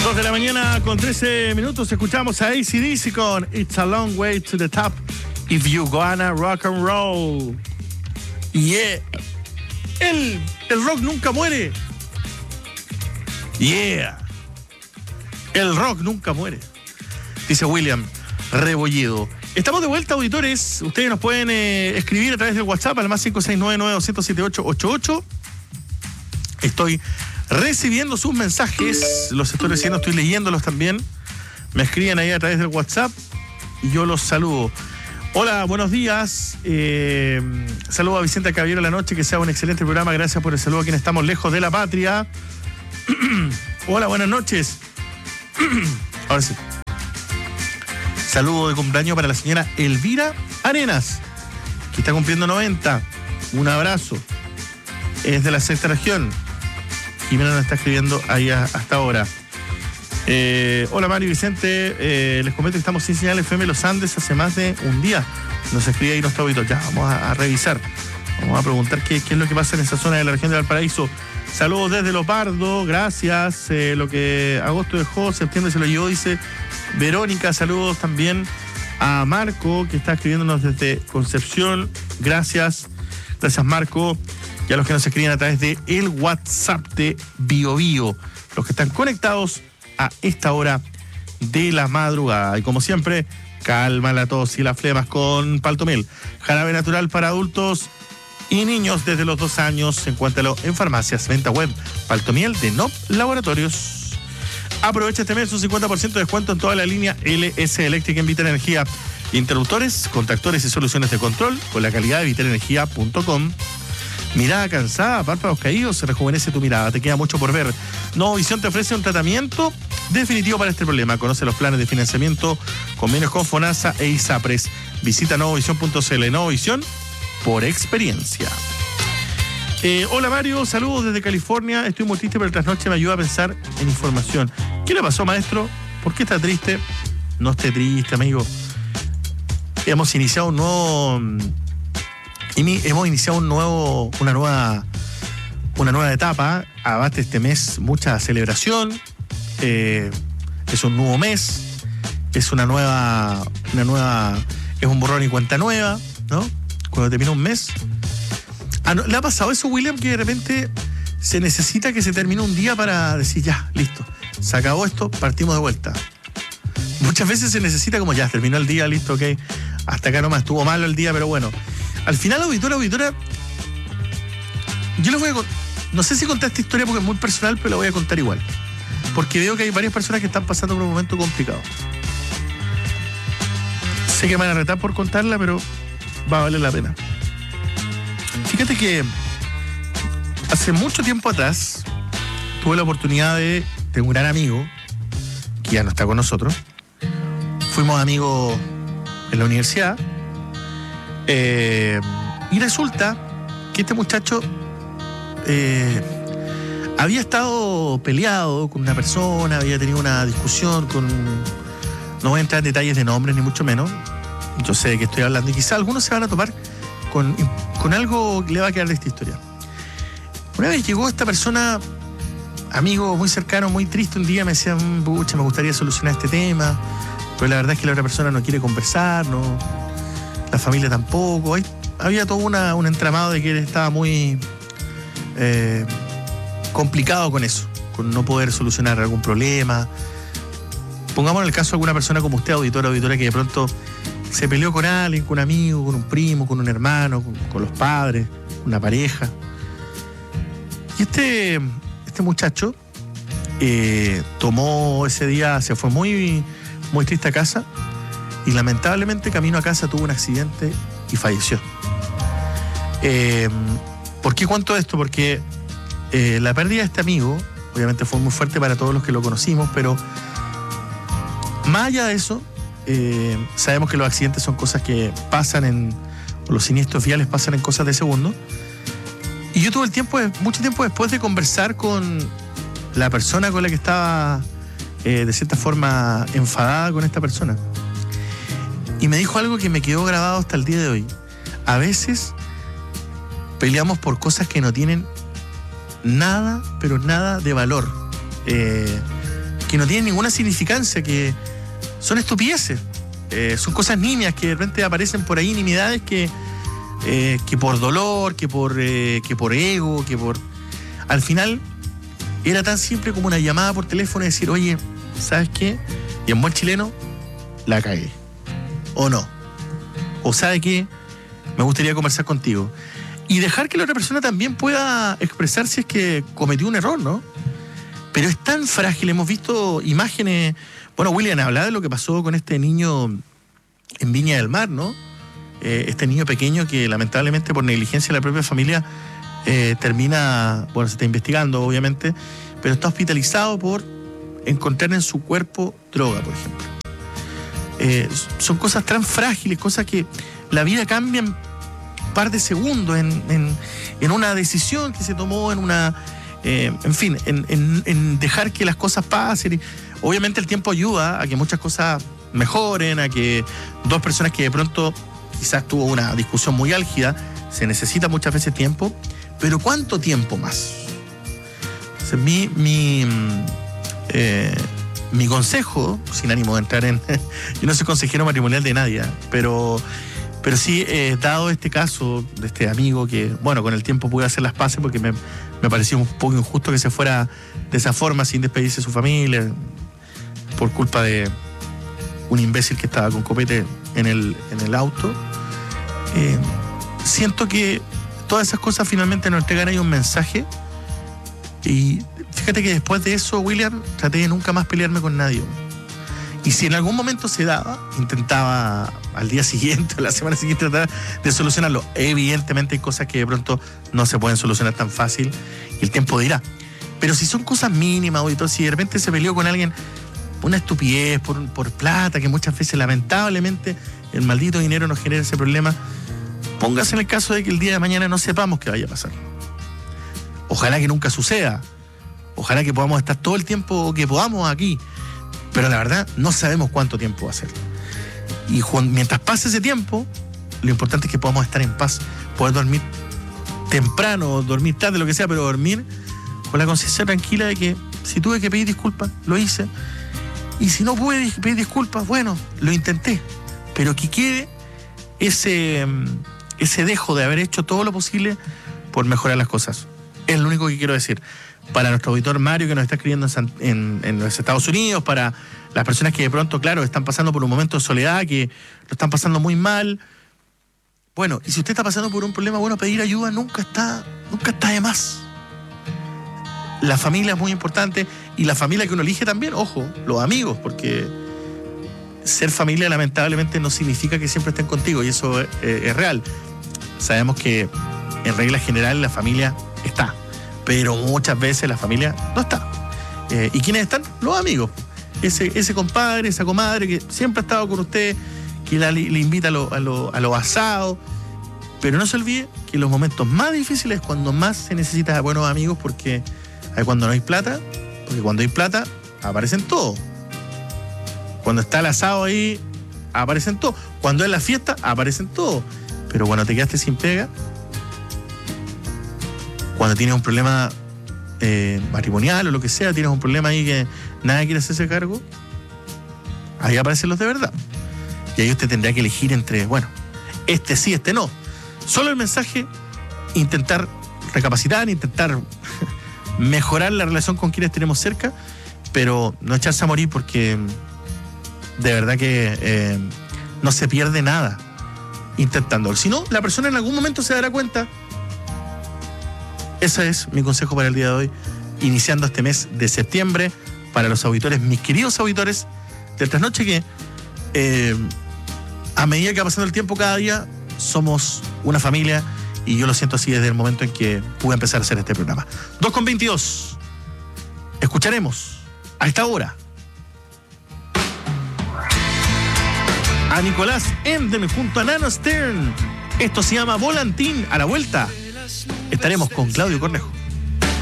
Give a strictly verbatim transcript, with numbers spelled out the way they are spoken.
dos de la mañana con trece minutos escuchamos a A C D C con It's a Long Way to the Top If You Gonna Rock and Roll. Yeah. El, el rock nunca muere. Yeah. El rock nunca muere. Dice William Rebolledo. Estamos de vuelta, auditores. Ustedes nos pueden eh, escribir a través del WhatsApp al más cinco seis nueve nueve dos cero siete ocho ocho ocho. Estoy recibiendo sus mensajes, los estoy recibiendo, estoy leyéndolos también. Me escriben ahí a través del WhatsApp y yo los saludo. Hola, buenos días. Eh, saludo a Vicente Caballero la noche, que sea un excelente programa. Gracias por el saludo a quienes estamos lejos de la patria. Hola, buenas noches. Ahora sí. Saludo de cumpleaños para la señora Elvira Arenas, que está cumpliendo noventa. Un abrazo. Es de la sexta región. Jimena nos está escribiendo ahí a, hasta ahora. Eh, hola Mario y Vicente, eh, les comento que estamos sin señal F M Los Andes hace más de un día. Nos escribe ahí nuestro auditor. Ya, vamos a, a revisar. Vamos a preguntar qué, qué es lo que pasa en esa zona de la región de Valparaíso. Saludos desde Lopardo, gracias. Eh, lo que agosto dejó, septiembre se lo llevó, dice Verónica. Saludos también a Marco, que está escribiéndonos desde Concepción. Gracias. Gracias, Marco. Y a los que nos escriben a través de el WhatsApp de Bio Bio, los que están conectados a esta hora de la madrugada. Y como siempre, calma la tos y las flemas con Paltomil. Jarabe natural para adultos y niños desde los dos años. Encuéntralo en farmacias, venta web, Paltomiel de N O P Laboratorios. Aprovecha este mes un cincuenta por ciento de descuento en toda la línea L S Eléctrica en Vital Energía. Interruptores, contactores y soluciones de control con la calidad de vital energía punto com. Mirada cansada, párpados caídos, se rejuvenece tu mirada, te queda mucho por ver. Novovisión te ofrece un tratamiento definitivo para este problema. Conoce los planes de financiamiento, convenios con FONASA e ISAPRES. Visita novovisión punto c l. Novovisión por experiencia. Eh, hola Mario, saludos desde California. Estoy muy triste, pero el trasnoche me ayuda a pensar en información. ¿Qué le pasó, maestro? ¿Por qué está triste? No esté triste, amigo. Hemos iniciado un nuevo... Hemos iniciado un nuevo, una nueva, una nueva etapa. Abate este mes mucha celebración. Eh, es un nuevo mes. Es una nueva, una nueva, es un borrón y cuenta nueva, ¿no? Cuando termina un mes. Ah, ¿no? ¿Le ha pasado eso, William, que de repente se necesita que se termine un día para decir ya, listo, se acabó esto, partimos de vuelta? Muchas veces se necesita como ya, terminó el día, listo, ok, hasta acá nomás, estuvo malo el día, pero bueno. Al final, auditora, auditora, yo les voy a contar, no sé si contar esta historia porque es muy personal, pero la voy a contar igual. Porque veo que hay varias personas que están pasando por un momento complicado. Sé que me van a retar por contarla, pero va a valer la pena. Fíjate que hace mucho tiempo atrás tuve la oportunidad de, de un gran amigo, que ya no está con nosotros. Fuimos amigos en la universidad. Eh, y resulta que este muchacho eh, había estado peleado con una persona, había tenido una discusión con... No voy a entrar en detalles de nombres, ni mucho menos. Yo sé de qué estoy hablando. Y quizá algunos se van a topar con, con algo que le va a quedar de esta historia. Una vez llegó esta persona, amigo muy cercano, muy triste, un día me decía, pucha, me gustaría solucionar este tema, pero la verdad es que la otra persona no quiere conversar, no... La familia tampoco. Hay, había todo una, un entramado de que él estaba muy eh, complicado con eso, con no poder solucionar algún problema. Pongamos en el caso de alguna persona como usted, auditora, auditora, que de pronto se peleó con alguien, con un amigo, con un primo, con un hermano, con, con los padres, una pareja. Y este, este muchacho eh, tomó ese día, se fue muy, muy triste a casa. Y lamentablemente camino a casa tuvo un accidente y falleció. Eh, ¿Por qué cuento esto? Porque eh, la pérdida de este amigo, obviamente fue muy fuerte para todos los que lo conocimos, pero más allá de eso, eh, sabemos que los accidentes son cosas que pasan en, o los siniestros viales pasan en cosas de segundos. Y yo tuve el tiempo, mucho tiempo después de conversar con la persona con la que estaba eh, de cierta forma enfadada con esta persona. Y me dijo algo que me quedó grabado hasta el día de hoy. A veces peleamos por cosas que no tienen nada, pero nada de valor. Eh, que no tienen ninguna significancia, que son estupideces. Eh, son cosas nimias que de repente aparecen por ahí, nimiedades que, eh, que por dolor, que por, eh, que por ego, que por... Al final era tan simple como una llamada por teléfono y decir, oye, ¿sabes qué? Y en buen chileno, la cagué. O no. O ¿sabe qué? Me gustaría conversar contigo. Y dejar que la otra persona también pueda expresar si es que cometió un error, ¿no? Pero es tan frágil, hemos visto imágenes... Bueno, William, hablaba de lo que pasó con este niño en Viña del Mar, ¿no? Eh, este niño pequeño que lamentablemente por negligencia de la propia familia eh, termina, bueno, se está investigando obviamente, pero está hospitalizado por encontrar en su cuerpo droga, por ejemplo. Eh, son cosas tan frágiles, cosas que la vida cambia en un par de segundos, en, en, en una decisión que se tomó, en una... Eh, en fin, en, en, en dejar que las cosas pasen. Obviamente el tiempo ayuda a que muchas cosas mejoren, a que dos personas que de pronto quizás tuvo una discusión muy álgida, se necesita muchas veces tiempo, pero ¿cuánto tiempo más? Entonces, mi, mi, eh, mi consejo, sin ánimo de entrar en... yo no soy consejero matrimonial de nadie, pero, pero sí, eh, dado este caso de este amigo que, bueno, con el tiempo pude hacer las paces porque me, me pareció un poco injusto que se fuera de esa forma sin despedirse de su familia, por culpa de un imbécil que estaba con copete en el, en el auto. Eh, siento que todas esas cosas finalmente nos entregan ahí un mensaje. Y fíjate que después de eso, William, traté de nunca más pelearme con nadie. Y si en algún momento se daba, intentaba al día siguiente, a la semana siguiente, tratar de solucionarlo. Evidentemente hay cosas que de pronto no se pueden solucionar tan fácil y el tiempo dirá. Pero si son cosas mínimas, o si de repente se peleó con alguien, una estupidez, por, por plata, que muchas veces lamentablemente el maldito dinero nos genera ese problema, póngase en el caso de que el día de mañana no sepamos qué vaya a pasar. Ojalá que nunca suceda. Ojalá que podamos estar todo el tiempo que podamos aquí. Pero la verdad, no sabemos cuánto tiempo va a ser. Y mientras pase ese tiempo, lo importante es que podamos estar en paz, poder dormir temprano, dormir tarde, lo que sea, pero dormir con la conciencia tranquila de que si tuve que pedir disculpas, lo hice. Y si no pude pedir disculpas, bueno, lo intenté. Pero que quede ese, ese dejo de haber hecho todo lo posible por mejorar las cosas. Es lo único que quiero decir. Para nuestro auditor Mario, que nos está escribiendo en, San, en, en los Estados Unidos, para las personas que de pronto, claro, están pasando por un momento de soledad, que lo están pasando muy mal. Bueno, y si usted está pasando por un problema, bueno, pedir ayuda nunca está, nunca está de más. La familia es muy importante, y la familia que uno elige también, ojo, los amigos, porque ser familia lamentablemente no significa que siempre estén contigo, y eso es, es real. Sabemos que en regla general la familia está, pero muchas veces la familia no está. Eh, ¿Y quiénes están? Los amigos. Ese, ese compadre, esa comadre que siempre ha estado con usted, que la, le invita a los a lo, a lo asados. Pero no se olvide que los momentos más difíciles es cuando más se necesita de buenos amigos, porque hay cuando no hay plata, porque cuando hay plata aparecen todos. Cuando está el asado ahí, aparecen todos. Cuando es la fiesta, aparecen todos. Pero cuando te quedaste sin pega, cuando tienes un problema eh, matrimonial o lo que sea, tienes un problema ahí que nadie quiere hacerse cargo, ahí aparecen los de verdad. Y ahí usted tendrá que elegir entre, bueno, este sí, este no. Solo el mensaje, intentar recapacitar, intentar mejorar la relación con quienes tenemos cerca, pero no echarse a morir, porque de verdad que eh, no se pierde nada intentándolo. Si no, la persona en algún momento se dará cuenta. Ese es mi consejo para el día de hoy, iniciando este mes de septiembre, para los auditores, mis queridos auditores del Trasnoche, que eh, a medida que va pasando el tiempo, cada día somos una familia, y yo lo siento así desde el momento en que pude empezar a hacer este programa. dos con veintidós. Escucharemos a esta hora a Nicolás Enden junto a Nano Stern. Esto se llama Volantín. A la vuelta estaremos con Claudio Cornejo.